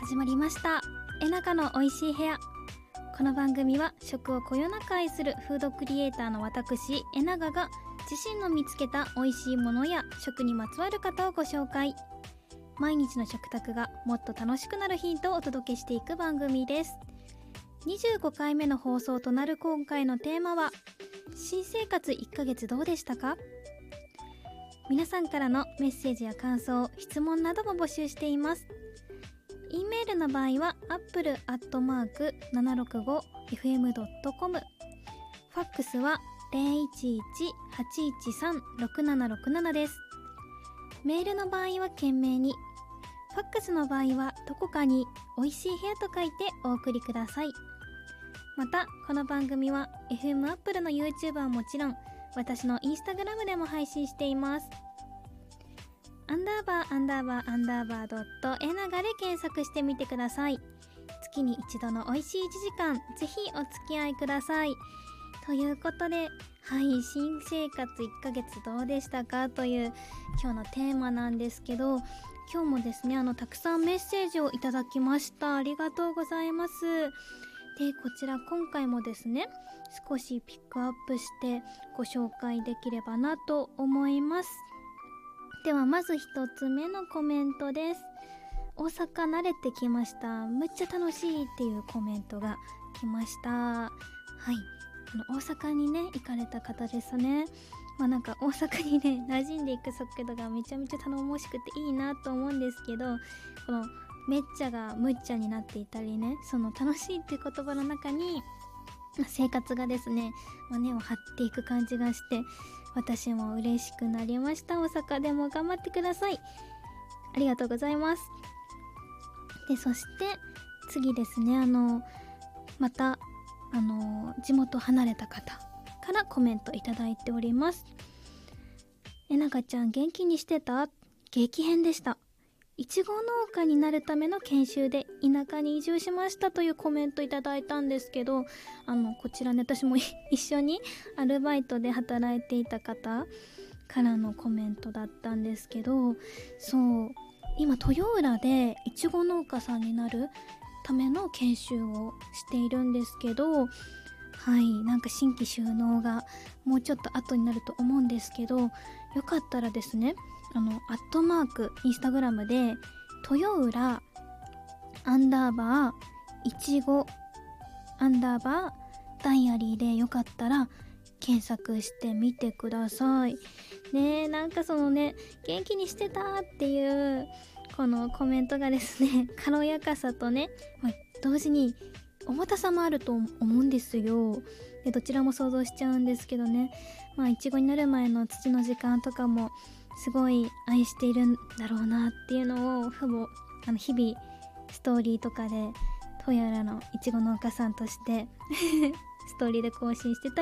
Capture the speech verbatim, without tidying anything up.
始まりました。えなかの美味しい部屋。この番組は食をこよなく愛するフードクリエイターの私えながが自身の見つけた美味しいものや食にまつわる方をご紹介。毎日の食卓がもっと楽しくなるヒントをお届けしていく番組です。にじゅうごかいめの放送となる今回のテーマは、新生活いっかげつどうでしたか？皆さんからのメッセージや感想、質問なども募集しています。E メールの場合は アップル アットマーク ななろくごエフエム ドットコム、 ファックスは ゼロいちいち はちいちさん ろくななろくなな です。メールの場合は懸命に、ファックスの場合はどこかに美味しい部屋と書いてお送りください。またこの番組は エフエム アップルの YouTube はもちろん、私の Instagram でも配信しています。アンダーバーアンダーバーアンダーバードットエナガで検索してみてください。月に一度の美味しいいちじかん、ぜひお付き合いください。ということで、はい、新生活いっかげつどうでしたかという今日のテーマなんですけど、今日もですね、あのたくさんメッセージをいただきました。ありがとうございます。で、こちら今回もですね、少しピックアップしてご紹介できればなと思います。ではまず一つ目のコメントです。大阪慣れてきました。むっちゃ楽しいっていうコメントが来ました。はい。あの大阪にね、行かれた方ですね。まあなんか大阪にね、馴染んでいく速度がめちゃめちゃ頼もしくていいなと思うんですけど、このめっちゃがむっちゃになっていたりね、その楽しいっていう言葉の中に、生活がですね、胸を張っていく感じがして、私も嬉しくなりました。大阪でも頑張ってください。ありがとうございます。で、そして次ですね、あのまたあの地元離れた方からコメントいただいております。えなかちゃん元気にしてた？激変でした。いちご農家になるための研修で田舎に移住しましたというコメントいただいたんですけど、あのこちらね、私も一緒にアルバイトで働いていた方からのコメントだったんですけど、そう今豊浦でいちご農家さんになるための研修をしているんですけど、はい、なんか新規就農がもうちょっと後になると思うんですけど、よかったらですね、あのアットマークインスタグラムで豊浦アンダーバーいちごアンダーバーダイアリーでよかったら検索してみてくださいね。え、なんかそのね、元気にしてたっていうこのコメントがですね、軽やかさとね、まあ、同時に重たさもあると思うんですよ。で、どちらも想像しちゃうんですけどね、まあいちごになる前の土の時間とかもすごい愛しているんだろうなっていうのをふぼあの日々ストーリーとかで豊浦のいちご農家さんとしてストーリーで更新してた